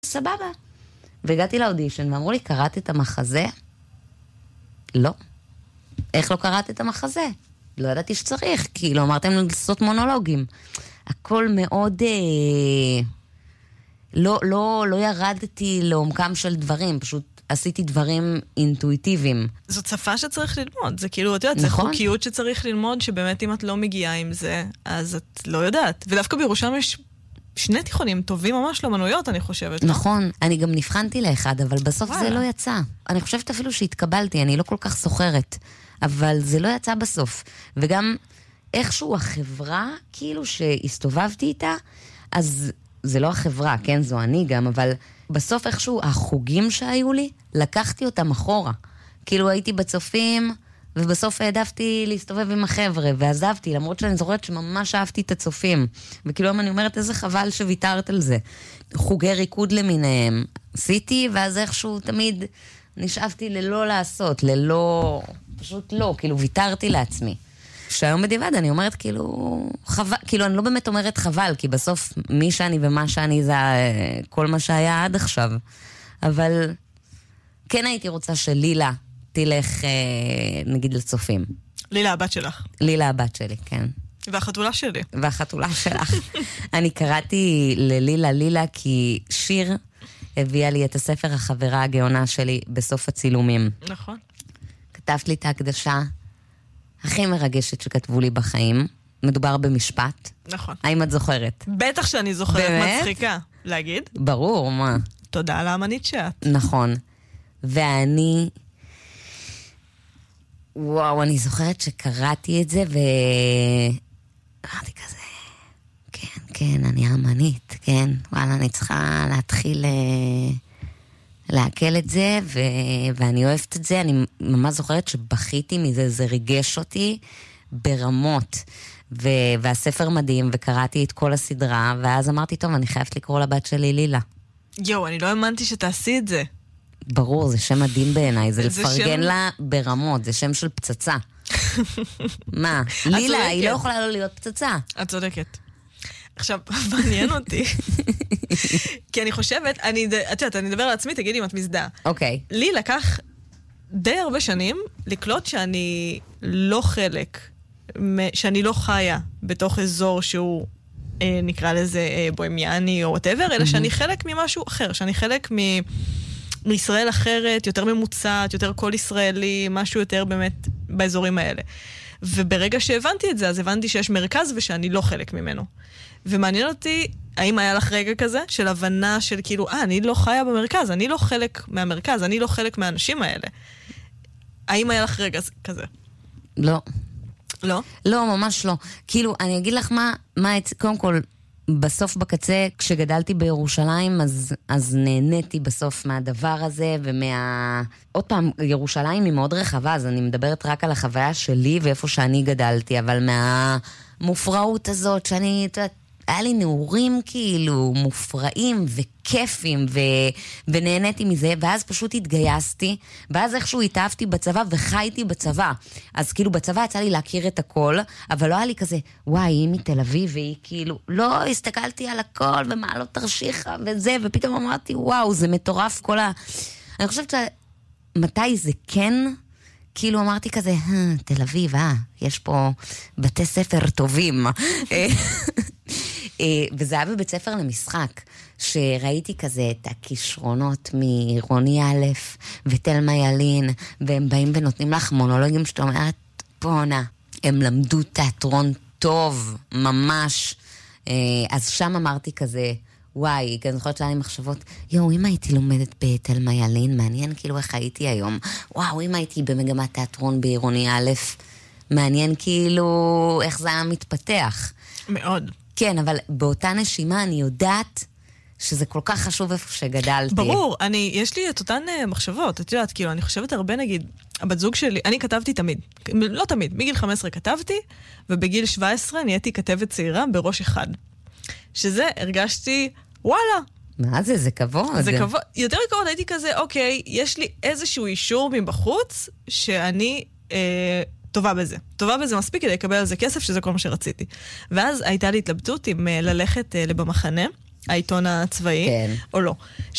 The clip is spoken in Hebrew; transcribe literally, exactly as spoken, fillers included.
סבבה. והגעתי לאודישן, ואמרו לי, קראת את המחזה? לא. איך לא קראת את המחזה? לא ידעתי שצריך, כאילו, אמרתם לעשות מונולוגים. הכל מאוד... אה, לא, לא, לא ירדתי לעומקם של דברים, פשוט עשיתי דברים אינטואיטיביים. זאת שפה שצריך ללמוד, זה כאילו, את יודעת, נכון. זה חוקיות שצריך ללמוד, שבאמת אם את לא מגיעה עם זה, אז את לא יודעת. ודווקא בירושלים יש שני תיכונים טובים ממש לאמנויות, אני חושבת. נכון, אני גם נבחנתי לאחד, אבל בסוף וואלה. זה לא יצא. אני חושבת אפילו שהתקבלתי, אני לא כל כך סוחרת, אבל זה לא יצא בסוף. וגם איכשהו החברה, כאילו שהסתובבתי איתה, אז זה לא החברה, כן, זו אני גם, אבל בסוף איכשהו החוגים שהיו לי, לקחתי אותם אחורה. כאילו הייתי בצופים, ובסוף העדפתי להסתובב עם החבר'ה, ועזבתי, למרות שאני זוכרת שממש אהבתי את הצופים. וכאילו היום אני אומרת, איזה חבל שוויתרת על זה. חוגי ריקוד למיניהם. עשיתי, ואז איכשהו תמיד נשאבתי ללא לעשות, ללא, פשוט לא, כאילו ויתרתי לעצמי. שהיום בדיבד אני אומרת כאילו, חבל, כאילו אני לא באמת אומרת חבל, כי בסוף מי שאני ומה שאני זה כל מה שהיה עד עכשיו. אבל כן הייתי רוצה שלילה תלך, נגיד, לצופים. לילה, הבת שלך. לילה, הבת שלי, כן. והחתולה שלי. והחתולה שלך. אני קראתי ללילה לילה כי שיר הביאה לי את הספר החברה הגאונה שלי בסוף הצילומים. נכון. כתבת לי את ההקדשה הכי מרגשת שכתבו לי בחיים. מדובר במשפט. נכון. האם את זוכרת? בטח שאני זוכרת. באמת? מצחיקה. להגיד? ברור, מה? תודה על האמנית שאת. נכון. ואני... וואו, אני זוכרת שקראתי את זה ו... אמרתי כזה, כן, כן, אני אמנית, כן, וואלה, אני צריכה להתחיל להקל את זה, ו... ואני אוהבת את זה, אני ממש זוכרת שבכיתי מזה, זה ריגש אותי ברמות, ו... והספר מדהים, וקראתי את כל הסדרה, ואז אמרתי, טוב, אני חייבת לקרוא לבת שלי לילה. יו, אני לא האמנתי שתעשי את זה. ברור, זה שם מדהים בעיניי, זה, זה לפרגן שם... לה ברמות, זה שם של פצצה. מה? לילה, היא לא יכולה לא להיות פצצה. את צודקת. עכשיו, מעניין אותי, כי אני חושבת, אני, את יודעת, אני אדבר על עצמי, תגידי אם את מזדהה. אוקיי. לי לקח די הרבה שנים לקלוט שאני לא חלק, שאני לא חיה בתוך אזור שהוא, נקרא לזה בוהמיאני או whatever, אלא שאני חלק ממשהו אחר, שאני חלק מ... מישראל אחרת, יותר ממוצעת, יותר כל ישראלי, משהו יותר באמת באזורים האלה. וברגע שהבנתי את זה, אז הבנתי שיש מרכז ושאני לא חלק ממנו. ומעניין אותי, האם היה לך רגע כזה, של הבנה של כאילו, אה, אני לא חיה במרכז, אני לא חלק מהמרכז, אני לא חלק מהאנשים האלה. האם היה לך רגע כזה? לא. לא? לא, ממש לא. כאילו, אני אגיד לך מה, מה קודם כל, בסוף בקצה, כשגדלתי בירושלים, אז, אז נהניתי בסוף מהדבר הזה, ומה... עוד פעם, ירושלים היא מאוד רחבה, אז אני מדברת רק על החוויה שלי, ואיפה שאני גדלתי, אבל מהמופרעות הזאת, שאני, אתה יודעת, היה לי נעורים כאילו מופרעים וכיפים ו... ונהניתי מזה, ואז פשוט התגייסתי, ואז איכשהו התאהבתי בצבא וחייתי בצבא. אז כאילו בצבא יצא לי להכיר את הכל, אבל לא היה לי כזה, וואי, היא מתל אביב, והיא כאילו, לא, הסתכלתי על הכל ומעלות תרשיחה וזה, ופתאום אמרתי, וואו, זה מטורף כל ה... אני חושבת שמתי זה כן... כאילו אמרתי כזה, תל אביב, אה, יש פה בתי ספר טובים. וזה היה בבית ספר למשחק, שראיתי כזה את הכישרונות מרוני א' ותלמה ילין, והם באים ונותנים לך מונולוגים שאתה אומרת, פונה, הם למדו תיאטרון טוב, ממש. אז שם אמרתי כזה, וואי, כי אני זוכרת שהיה לי מחשבות, יואו, אם הייתי לומדת בתלמה ילין, מעניין כאילו איך הייתי היום. וואו, אם הייתי במגמת תיאטרון בעירוני א', מעניין כאילו איך זה היה מתפתח. מאוד. כן, אבל באותה נשימה אני יודעת שזה כל כך חשוב איפה שגדלתי. ברור, אני, יש לי את אותן uh, מחשבות, את יודעת, כאילו, אני חושבת הרבה, נגיד, הבת זוג שלי, אני כתבתי תמיד, לא תמיד, מגיל חמש עשרה כתבתי, ובגיל שבע עשרה נהייתי כתבת צעירה בראש אחד. שזה, הרגשתי, וואלה. מה זה? זה כבוד. זה כבוד. יותר כבוד, הייתי כזה, אוקיי, יש לי איזשהו אישור מבחוץ, שאני אה, טובה בזה. טובה בזה מספיק כדי לקבל על זה כסף, שזה כל מה שרציתי. ואז הייתה לי התלבטות אם ללכת אה, לבמחנה, העיתון הצבאי, כן. או לא.